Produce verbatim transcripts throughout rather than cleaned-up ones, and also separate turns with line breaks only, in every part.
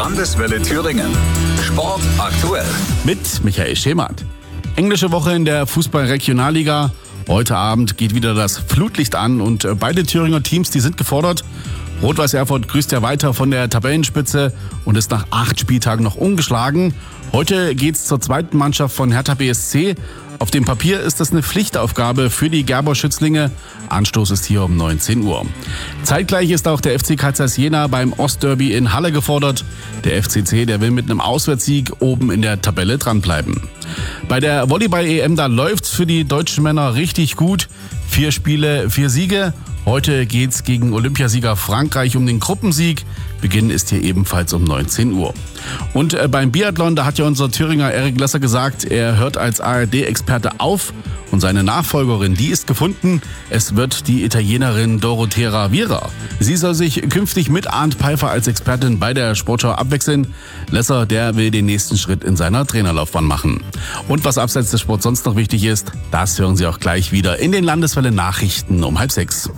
Landeswelle Thüringen. Sport aktuell.
Mit Michael Schemert. Englische Woche in der Fußball-Regionalliga. Heute Abend geht wieder das Flutlicht an und beide Thüringer Teams, die sind gefordert. Rot-Weiß Erfurt grüßt ja weiter von der Tabellenspitze und ist nach acht Spieltagen noch ungeschlagen. Heute geht's zur zweiten Mannschaft von Hertha B S C. Auf dem Papier ist das eine Pflichtaufgabe für die Gerber-Schützlinge. Anstoß ist hier um neunzehn Uhr. Zeitgleich ist auch der F C Kaisers Jena beim Ostderby in Halle gefordert. Der F C C, der will mit einem Auswärtssieg oben in der Tabelle dranbleiben. Bei der Volleyball-E M, da läuft's für die deutschen Männer richtig gut. Vier Spiele, vier Siege. Heute geht's gegen Olympiasieger Frankreich um den Gruppensieg. Beginn ist hier ebenfalls um neunzehn Uhr. Und äh, beim Biathlon, da hat ja unser Thüringer Erik Lesser gesagt, er hört als A R D-Experte auf. Und seine Nachfolgerin, die ist gefunden. Es wird die Italienerin Dorothea Viera. Sie soll sich künftig mit Arndt Pfeiffer als Expertin bei der Sportschau abwechseln. Lesser, der will den nächsten Schritt in seiner Trainerlaufbahn machen. Und was abseits des Sports sonst noch wichtig ist, das hören Sie auch gleich wieder in den Landeswelle Nachrichten um halb sechs.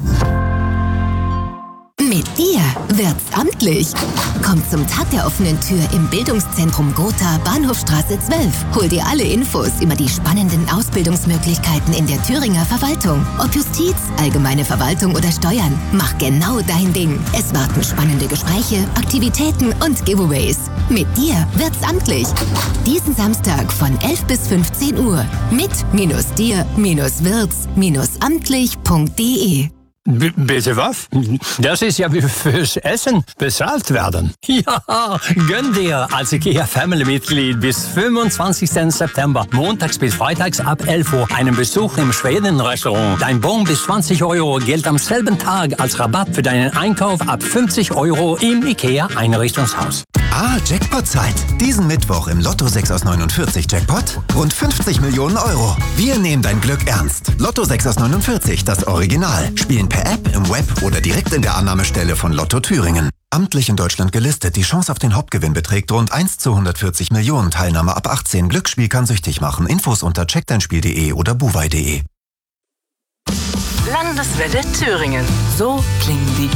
Mit dir wird's amtlich. Komm zum Tag der offenen Tür im Bildungszentrum Gotha, Bahnhofstraße zwölf. Hol dir alle Infos über die spannenden Ausbildungsmöglichkeiten in der Thüringer Verwaltung. Ob Justiz, allgemeine Verwaltung oder Steuern. Mach genau dein Ding. Es warten spannende Gespräche, Aktivitäten und Giveaways. Mit dir wird's amtlich. Diesen Samstag von elf bis fünfzehn Uhr. Mit minus dir minus wirds minus amtlich punkt de.
B- bitte was? Das ist ja wie fürs Essen bezahlt werden. Ja, gönn dir als IKEA-Family-Mitglied bis fünfundzwanzigsten September, montags bis freitags ab elf Uhr, einen Besuch im Schweden-Restaurant. Dein Bon bis zwanzig Euro gilt am selben Tag als Rabatt für deinen Einkauf ab fünfzig Euro im IKEA-Einrichtungshaus.
Ah, Jackpot-Zeit. Diesen Mittwoch im Lotto sechs aus neunundvierzig Jackpot rund fünfzig Millionen Euro. Wir nehmen dein Glück ernst. Lotto sechs aus neunundvierzig, das Original. Spielen per App, im Web oder direkt in der Annahmestelle von Lotto Thüringen. Amtlich in Deutschland gelistet. Die Chance auf den Hauptgewinn beträgt rund eins zu hundertvierzig Millionen. Teilnahme ab achtzehn. Glücksspiel kann süchtig machen. Infos unter check dein spiel punkt de oder buwei punkt de.
Landeswelle Thüringen. So klingen die